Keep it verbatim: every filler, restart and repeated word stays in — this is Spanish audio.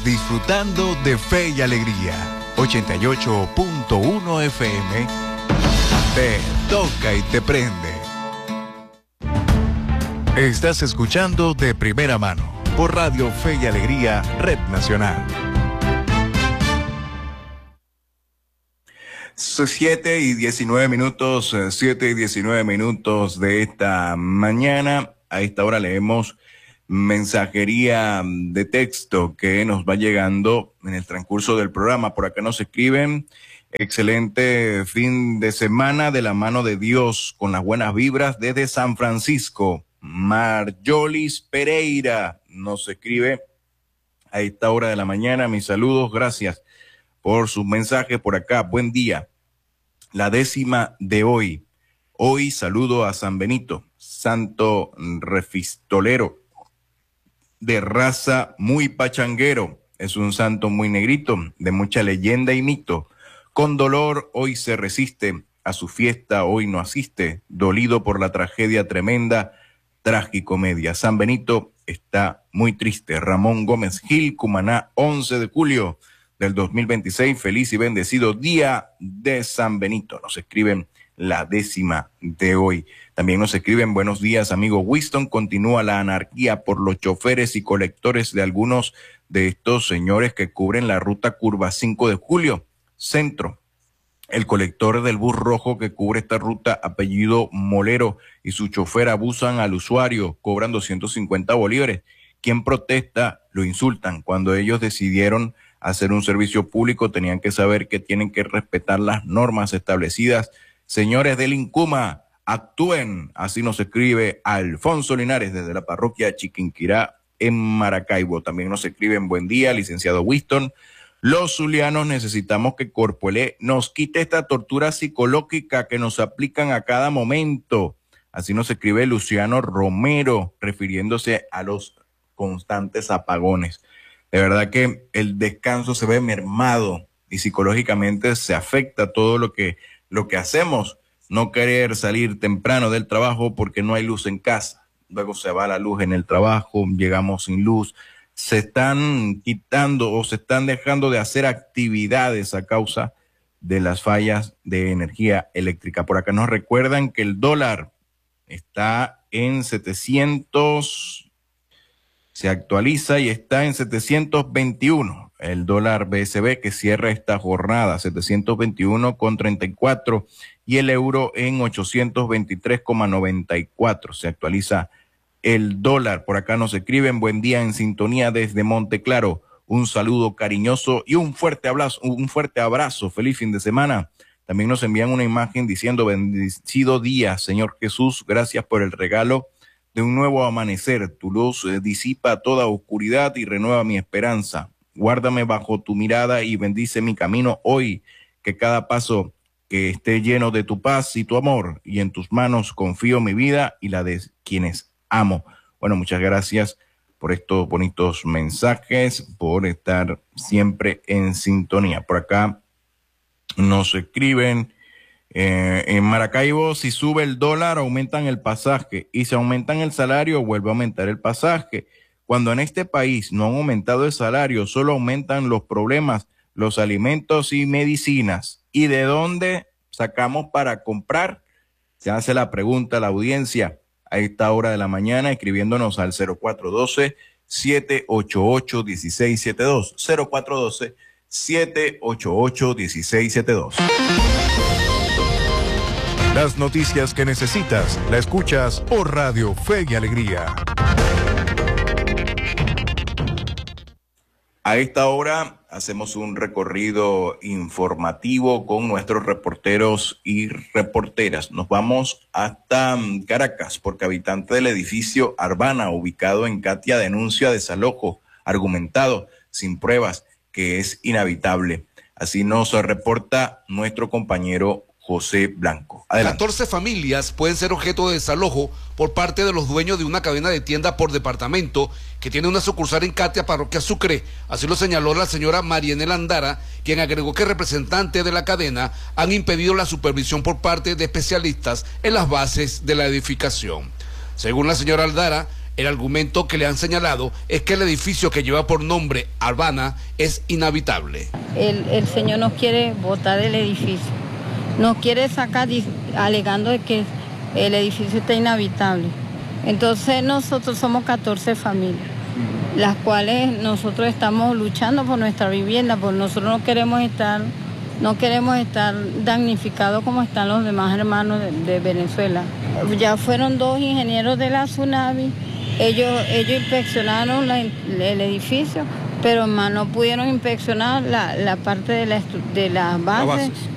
Disfrutando de Fe y Alegría. ochenta y ocho punto uno F M. Te toca y te prende. Estás escuchando De Primera Mano por Radio Fe y Alegría, Red Nacional. siete y diecinueve minutos, siete y diecinueve minutos de esta mañana. A esta hora leemos mensajería de texto que nos va llegando en el transcurso del programa. Por acá nos escriben: excelente fin de semana de la mano de Dios, con las buenas vibras desde San Francisco. Marjolis Pereira nos escribe a esta hora de la mañana. Mis saludos, gracias por sus mensajes por acá. Buen día. La décima de hoy. Hoy saludo a San Benito, santo refistolero, de raza muy pachanguero. Es un santo muy negrito, de mucha leyenda y mito. Con dolor hoy se resiste, a su fiesta hoy no asiste, dolido por la tragedia tremenda, tragicomedia. San Benito está muy triste. Ramón Gómez Gil, Cumaná, once de julio del dos mil veintiséis. Feliz y bendecido día de San Benito. Nos escriben la décima de hoy. También nos escriben: buenos días, amigo Winston. Continúa la anarquía por los choferes y colectores de algunos de estos señores que cubren la ruta curva cinco de julio, centro. El colector del bus rojo que cubre esta ruta, apellido Molero, y su chofer abusan al usuario, cobran doscientos cincuenta bolívares. Quien protesta lo insultan. Cuando ellos decidieron hacer un servicio público, tenían que saber que tienen que respetar las normas establecidas. Señores del INCUMA, actúen. Así nos escribe Alfonso Linares desde la parroquia Chiquinquirá en Maracaibo. También nos escriben: buen día, licenciado Winston. Los zulianos necesitamos que Corpoelé nos quite esta tortura psicológica que nos aplican a cada momento. Así nos escribe Luciano Romero, refiriéndose a los constantes apagones. De verdad que el descanso se ve mermado y psicológicamente se afecta todo lo que, lo que hacemos. No querer salir temprano del trabajo porque no hay luz en casa. Luego se va la luz en el trabajo, llegamos sin luz. Se están quitando o se están dejando de hacer actividades a causa de las fallas de energía eléctrica. Por acá nos recuerdan que el dólar está en setecientos, se actualiza y está en setecientos veintiuno. El dólar B S B que cierra esta jornada, setecientos veintiuno con treinta y cuatro, y el euro en ochocientos veintitrés con noventa y cuatro. Se actualiza el dólar. Por acá nos escriben: buen día en sintonía desde Monteclaro. Un saludo cariñoso y un fuerte abrazo, un fuerte abrazo. Feliz fin de semana. También nos envían una imagen diciendo: bendecido día, Señor Jesús. Gracias por el regalo de un nuevo amanecer. Tu luz eh, disipa toda oscuridad y renueva mi esperanza. Guárdame bajo tu mirada y bendice mi camino hoy. Que cada paso que esté lleno de tu paz y tu amor. Y en tus manos confío mi vida y la de quienes amo. Bueno, muchas gracias por estos bonitos mensajes, por estar siempre en sintonía. Por acá nos escriben: eh, en Maracaibo, si sube el dólar, aumentan el pasaje, y si aumentan el salario, vuelve a aumentar el pasaje. Cuando en este país no han aumentado el salario, solo aumentan los problemas, los alimentos y medicinas. ¿Y de dónde sacamos para comprar? Se hace la pregunta a la audiencia a esta hora de la mañana, escribiéndonos al cero cuatro uno dos, siete ocho ocho, uno seis siete dos, cero cuatro uno dos, siete ocho ocho, uno seis siete dos. Las noticias que necesitas, la escuchas por Radio Fe y Alegría. A esta hora hacemos un recorrido informativo con nuestros reporteros y reporteras. Nos vamos hasta Caracas porque habitante del edificio Arbana, ubicado en Catia, denuncia desalojo argumentado sin pruebas que es inhabitable. Así nos reporta nuestro compañero José Blanco. Adelante. catorce familias pueden ser objeto de desalojo por parte de los dueños de una cadena de tiendas por departamento que tiene una sucursal en Catia, parroquia Sucre. Así lo señaló la señora Marianela Andara, quien agregó que representantes de la cadena han impedido la supervisión por parte de especialistas en las bases de la edificación. Según la señora Aldara, El argumento que le han señalado es que el edificio que lleva por nombre Habana es inhabitable. El, el señor nos quiere botar el edificio, nos quiere sacar alegando de que el edificio está inhabitable. Entonces nosotros somos catorce familias, las cuales nosotros estamos luchando por nuestra vivienda, porque nosotros no queremos estar, no queremos estar damnificados como están los demás hermanos de, de Venezuela. Ya fueron dos ingenieros de la Tsunami, ellos, ellos inspeccionaron la, el edificio, pero más no pudieron inspeccionar la, la parte de, la, de las bases.